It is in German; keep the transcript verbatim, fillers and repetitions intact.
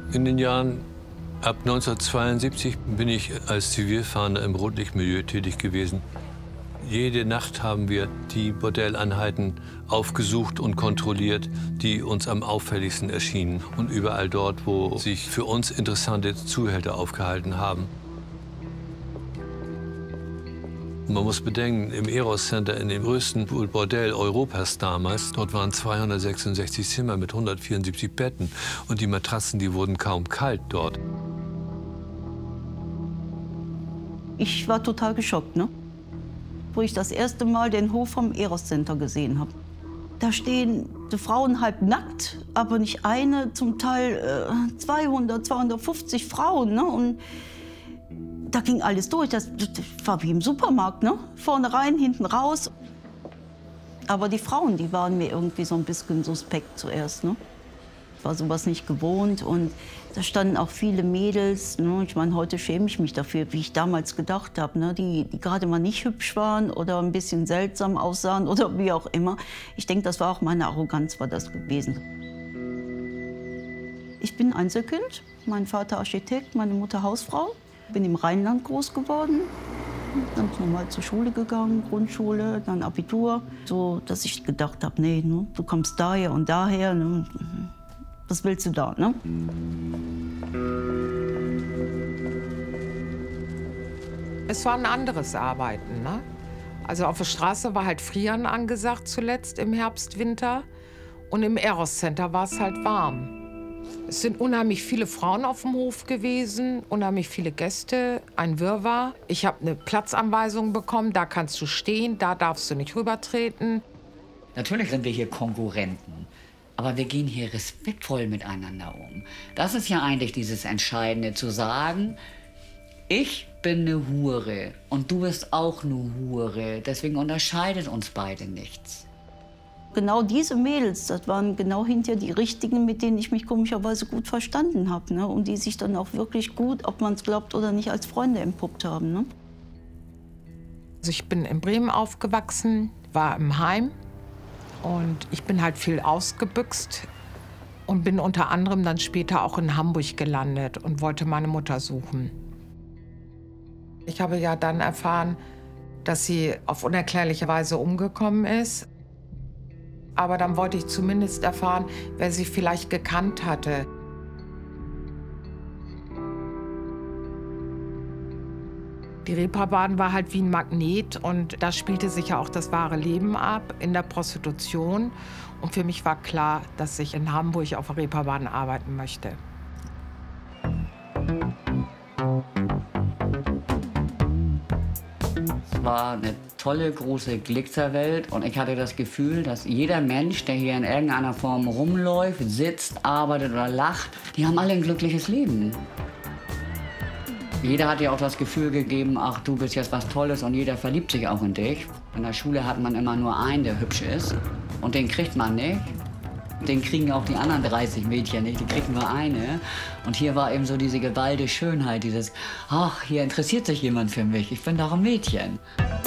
In den Jahren ab neunzehnhundertzweiundsiebzig bin ich als Zivilfahnder im Rotlichtmilieu tätig gewesen. Jede Nacht haben wir die Bordelleinheiten aufgesucht und kontrolliert, die uns am auffälligsten erschienen. Und überall dort, wo sich für uns interessante Zuhälter aufgehalten haben. Man muss bedenken, im Eros Center, in dem größten Bordell Europas damals, dort waren zweihundertsechsundsechzig Zimmer mit hundertvierundsiebzig Betten. Und die Matratzen, die wurden kaum kalt dort. Ich war total geschockt, ne? Wo ich das erste Mal den Hof vom Eros Center gesehen habe. Da stehen die Frauen halb nackt, aber nicht eine, zum Teil äh, zweihundert, zweihundertfünfzig Frauen, ne? Und da ging alles durch. Das, das war wie im Supermarkt, ne? Vorne rein, hinten raus. Aber die Frauen, die waren mir irgendwie so ein bisschen suspekt zuerst, ne? Ich war sowas nicht gewohnt und da standen auch viele Mädels, ne? Ich meine, heute schäme ich mich dafür, wie ich damals gedacht habe, ne? Die, die gerade mal nicht hübsch waren oder ein bisschen seltsam aussahen oder wie auch immer. Ich denke, das war auch meine Arroganz, war das gewesen. Ich bin Einzelkind, mein Vater Architekt, meine Mutter Hausfrau. Bin im Rheinland groß geworden, ganz normal zur Schule gegangen, Grundschule, dann Abitur. So, dass ich gedacht habe, nee, ne, du kommst daher und daher, ne, was willst du da, ne? Es war ein anderes Arbeiten, ne? Also auf der Straße war halt Frieren angesagt zuletzt im Herbst, Winter. Und im Eros Center war es halt warm. Es sind unheimlich viele Frauen auf dem Hof gewesen, unheimlich viele Gäste, ein Wirrwarr. Ich habe eine Platzanweisung bekommen, da kannst du stehen, da darfst du nicht rübertreten. Natürlich sind wir hier Konkurrenten, aber wir gehen hier respektvoll miteinander um. Das ist ja eigentlich dieses Entscheidende, zu sagen, ich bin eine Hure und du bist auch eine Hure, deswegen unterscheidet uns beide nichts. Genau diese Mädels, das waren genau hinterher die richtigen, mit denen ich mich komischerweise gut verstanden habe, ne? Und die sich dann auch wirklich gut, ob man es glaubt oder nicht, als Freunde entpuppt haben, ne? Also ich bin in Bremen aufgewachsen, war im Heim und ich bin halt viel ausgebüxt und bin unter anderem dann später auch in Hamburg gelandet und wollte meine Mutter suchen. Ich habe ja dann erfahren, dass sie auf unerklärliche Weise umgekommen ist. Aber dann wollte ich zumindest erfahren, wer sie vielleicht gekannt hatte. Die Reeperbahn war halt wie ein Magnet und da spielte sich ja auch das wahre Leben ab in der Prostitution. Und für mich war klar, dass ich in Hamburg auf der Reeperbahn arbeiten möchte. Es war eine tolle, große Glitzerwelt und ich hatte das Gefühl, dass jeder Mensch, der hier in irgendeiner Form rumläuft, sitzt, arbeitet oder lacht, die haben alle ein glückliches Leben. Jeder hat ja auch das Gefühl gegeben, ach, du bist jetzt was Tolles und jeder verliebt sich auch in dich. In der Schule hat man immer nur einen, der hübsch ist und den kriegt man nicht. Den kriegen auch die anderen dreißig Mädchen nicht, die kriegen nur eine. Und hier war eben so diese geballte Schönheit, dieses, ach, hier interessiert sich jemand für mich, ich bin doch ein Mädchen.